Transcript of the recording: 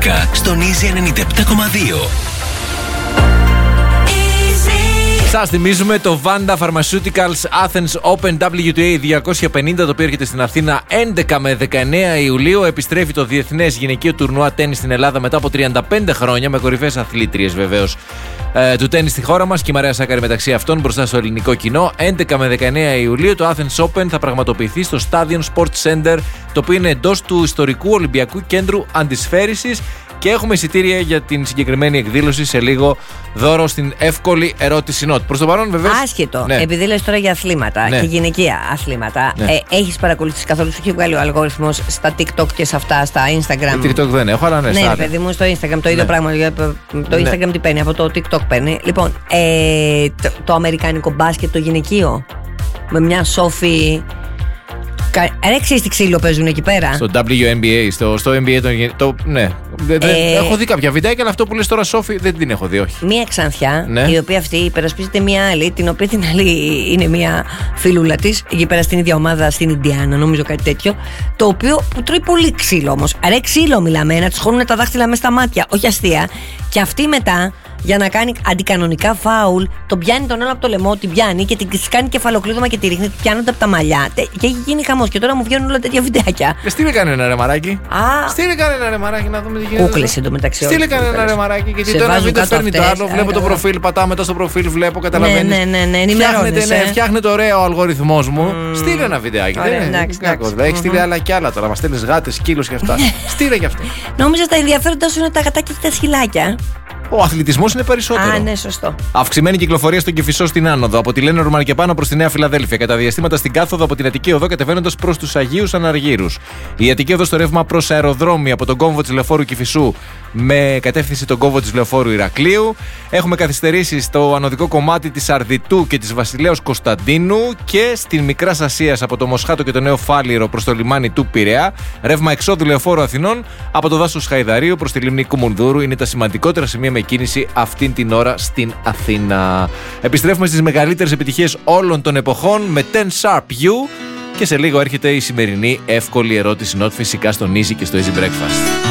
μουσικά στον Easy 97,2. Σας θυμίζουμε το Vanda Pharmaceuticals Athens Open WTA 250, το οποίο έρχεται στην Αθήνα 11 με 19 Ιουλίου. Επιστρέφει το Διεθνές Γυναικείο Τουρνουά Τένις στην Ελλάδα μετά από 35 χρόνια, με κορυφαίες αθλήτριες βεβαίως του τένις στη χώρα μας και η Μαρία Σάκαρη μεταξύ αυτών μπροστά στο ελληνικό κοινό. 11 με 19 Ιουλίου το Athens Open θα πραγματοποιηθεί στο Stadion Sports Center, το οποίο είναι εντός του ιστορικού Ολυμπιακού Κέντρου Αντισφαίρησης. Και έχουμε εισιτήρια για την συγκεκριμένη εκδήλωση σε λίγο δώρο στην εύκολη ερώτηση νότ. Προς το παρόν, βεβαίως. Άσχετο. Ναι. Επειδή λες τώρα για αθλήματα και γυναικεία αθλήματα, έχεις παρακολουθήσει καθόλου? Σου έχει βγάλει ο αλγόριθμος στα TikTok και σε αυτά, στα Instagram? TikTok δεν έχω, αλλά ναι. Ναι, παιδί μου, στο Instagram το ίδιο πράγμα. Το Instagram τι παίρνει, από το TikTok παίρνει. Λοιπόν, το αμερικάνικο μπάσκετ, το γυναικείο, με μια Σόφη. Ρε, ξέρεις τι ξύλο παίζουν εκεί πέρα? Στο WNBA, στο NBA. Ναι. Έχω δει κάποια βιντεάκια, αλλά αυτό που λες τώρα, Σόφη, δεν την έχω δει, όχι. Μία ξανθιά, η οποία αυτή υπερασπίζεται μία άλλη, την οποία την άλλη είναι μία φιλούλα της, εκεί πέρα στην ίδια ομάδα, στην Ιντιάνα, νομίζω κάτι τέτοιο. Το οποίο που τρώει πολύ ξύλο όμως. Ρε, ξύλο μιλάμε, να της χώνουν τα δάχτυλα μέσα στα μάτια, όχι αστεία. Και αυτή μετά, για να κάνει αντικανονικά φάουλ, τον πιάνει τον άλλο από το λαιμό, την πιάνει και την κάνει κεφαλοκλείδωμα και τη ρίχνει, πιάνονται από τα μαλλιά. Και έχει γίνει χαμός. Και τώρα μου βγαίνουν όλα τέτοια βιντεάκια. Στείλε κανένα ρε μαράκι. Στείλε κανένα ρε μαράκι να δούμε τι γίνεται. Κούκλες εντωμεταξύ. Στείλε κανένα ρε μαράκι. Γιατί το ένα βίντεο φέρνει το άλλο. Βλέπω το προφίλ, πατάω μετά στο προφίλ, βλέπω, καταλαβαίνεις. Ναι, φτιάχνεται ωραίο ο αλγοριθμός μου. Στείλε ένα βιντεάκι. Έχει στείλει άλλα κι άλλα τώρα. Μα στέλνει γάτες, σκύλους και αυτά. Στείλε κι αυτό. Νόμιζα τα ενδιαφέροντα σου είναι τα γατάκια και τα σκυλάκια. Ο αθλητισμός είναι περισσότερο. Α, ναι, σωστό. Αυξημένη κυκλοφορία στον Κηφισό στην άνοδο. Από τη Λένε Ρουμανικεπάνω προς τη Νέα Φιλαδέλφια. Κατά διαστήματα στην κάθοδο από την Αττική Οδό κατεβαίνοντας προς τους Αγίους Αναργύρους. Η Αττική Οδό στο ρεύμα προς αεροδρόμιο από τον κόμβο της Λεωφόρου Κηφισού με κατεύθυνση τον κόμβο της Λεωφόρου Ηρακλείου. Έχουμε καθυστερήσεις στο ανωδικό κομμάτι της Αρδιτού και της Βασιλέως Κωνσταντίνου και στην Μικράς Ασίας από το Μοσχάτο και το Νέο Φάληρο προς το λιμάνι του Πειραιά. Ρεύμα εξόδου Λεωφόρου Αθηνών από το δάσος Χαϊδαρίου προς τη λίμνη Κουμουνδούρου. Είναι τα σημαντικότερα σημεία με κίνηση αυτήν την ώρα στην Αθήνα. Επιστρέφουμε στις μεγαλύτερες επιτυχίες όλων των εποχών με 10 Sharp You και σε λίγο έρχεται η σημερινή εύκολη ερώτηση νότ, φυσικά στον Easy και στο Easy Breakfast.